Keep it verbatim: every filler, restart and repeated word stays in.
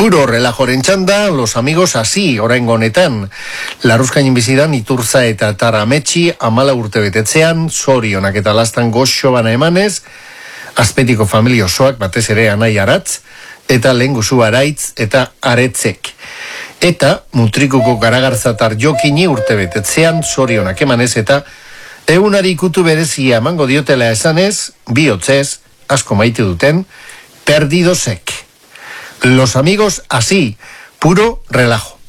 Puro relajoren txanda, los amigos así, oraingo honetan. Larruzkain bizidan Iturza eta Tarametxi amala urte betetzean, zorionak eta lastan goxo bana emanez, azpetiko familia osoak batez ere anai aratz, eta lehenguzu araitz eta aretzek. Eta mutrikuko garagarzatar jokini urte betetzean, zorionak emanez eta egunari ikutu berezia emango diotela esanez, bihotzez, asko maite duten, perdidosek. Los amigos así, puro relajo.